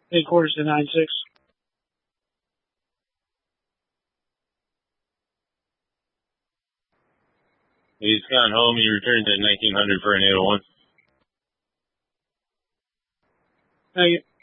Headquarters to 9-6. He's gone home. He returned at 1900 for an 801. Thank you.